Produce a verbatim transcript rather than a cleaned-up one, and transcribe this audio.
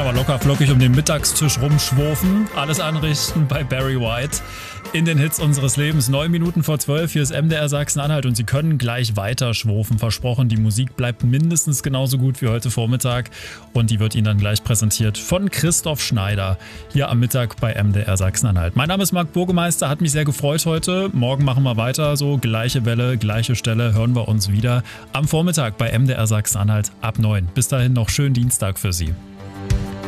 aber locker flockig um den Mittagstisch rumschwurfen, alles anrichten bei Barry White in den Hits unseres Lebens. Neun Minuten vor zwölf, hier ist M D R Sachsen-Anhalt und Sie können gleich weiter schwurfen. Versprochen, die Musik bleibt mindestens genauso gut wie heute Vormittag und die wird Ihnen dann gleich präsentiert von Christoph Schneider hier am Mittag bei M D R Sachsen-Anhalt. Mein Name ist Marc Burgemeister, hat mich sehr gefreut heute. Morgen machen wir weiter, so gleiche Welle, gleiche Stelle, hören wir uns wieder am Vormittag bei M D R Sachsen-Anhalt ab neun. Bis dahin noch schönen Dienstag für Sie.